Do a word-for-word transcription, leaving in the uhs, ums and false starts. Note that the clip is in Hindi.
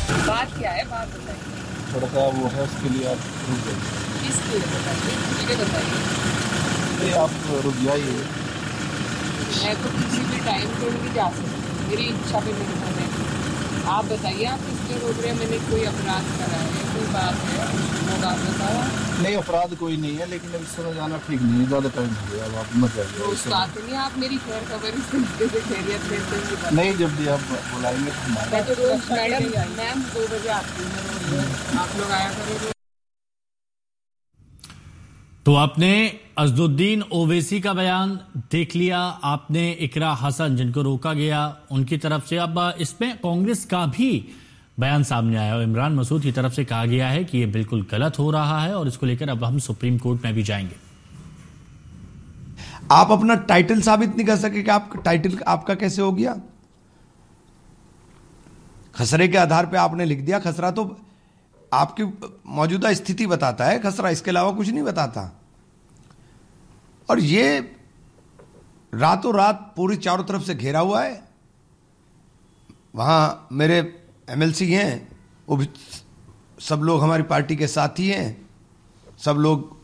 बात क्या है, बात बताइए। थोड़ा सा वो है, उसके लिए आप रुक जाइए। किस लिए बताइए, मुझे बताइए। ये आप रुक जाइए। मैं तो किसी भी टाइम पे नहीं जा सकती, मेरी इच्छा पे निर्भर है। आप बताइए, आप किस लिए रोक रहे हैं? मैंने कोई अपराध करा है, कोई बात है, वो बात बताओ। नहीं, अपराध कोई नहीं है, लेकिन इस समय जाना ठीक नहीं है, ज़्यादा टाइम हो गया, अब आप मत जाइए रोज इस तो समय। आते नहीं आप मेरी खैर खबर इस तरीके से, खैरियत लेते हैं कि बस। नहीं, जब भी आप बुलाएंगे तो हम मैं आएंगे। तो रोज मैडम मैम दो बजे आती हूँ, मैं रोज, आप लोग आया करो। तो आपने अजदुद्दीन ओवैसी का बयान देख लिया, आपने इकरा हसन जिनको रोका गया उनकी तरफ से। अब इसमें कांग्रेस का भी बयान सामने आया और इमरान मसूद की तरफ से कहा गया है कि यह बिल्कुल गलत हो रहा है और इसको लेकर अब हम सुप्रीम कोर्ट में भी जाएंगे। आप अपना टाइटल साबित नहीं कर सके कि आप टाइटल आपका कैसे हो गया? खसरे के आधार पे आपने लिख दिया। खसरा तो आपकी मौजूदा स्थिति बताता है, खसरा इसके अलावा कुछ नहीं बताता। और ये रातों रात पूरी चारों तरफ से घेरा हुआ है। वहां मेरे एमएलसी हैं, वो भी सब लोग हमारी पार्टी के साथी हैं, सब लोग